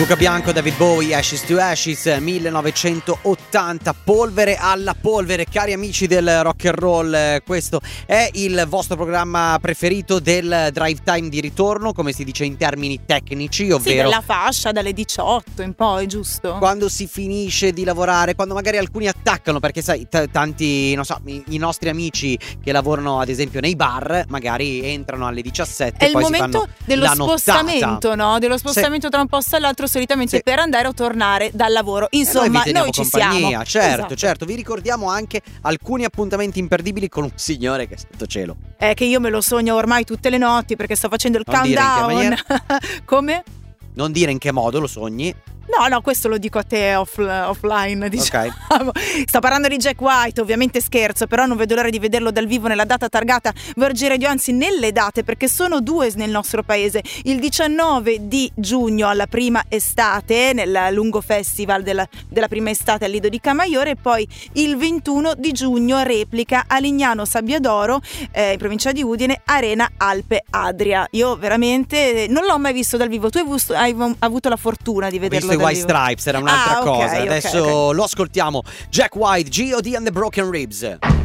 Luca Bianco, David Bowie, Ashes to Ashes, 1980, polvere alla polvere. Cari amici del rock and roll, questo è il vostro programma preferito del drive time di ritorno, come si dice in termini tecnici, ovvero della fascia dalle 18 in poi, giusto? Quando si finisce di lavorare, quando magari alcuni attaccano, perché sai, tanti, non so, i nostri amici che lavorano ad esempio nei bar, magari entrano alle 17 è e poi il si fanno momento dello la spostamento, nottata. no? Dello spostamento tra un posto all'altro, solitamente per andare o tornare dal lavoro. Insomma, noi ci compagnia, siamo. certo, Esatto. certo. Vi ricordiamo anche alcuni appuntamenti imperdibili con un signore che è stato cielo. È che io me lo sogno ormai tutte le notti perché sto facendo il Non dire in che countdown. Come? Non dire in che modo lo sogni. No, questo lo dico a te offline, diciamo. Ok. Sto parlando di Jack White, ovviamente scherzo, però non vedo l'ora di vederlo dal vivo nella data targata Virgin Radio, anzi nelle date, perché sono due nel nostro paese. Il 19 di giugno alla prima estate, nel lungo festival della prima estate al Lido di Camaiore, e poi il 21 di giugno replica a Lignano Sabbiadoro, in provincia di Udine, Arena Alpe Adria. Io veramente non l'ho mai visto dal vivo. Tu hai avuto la fortuna di vederlo i White Stripes, era un'altra cosa. Okay. Adesso lo ascoltiamo. Jack White, G.O.D. and the Broken Ribs.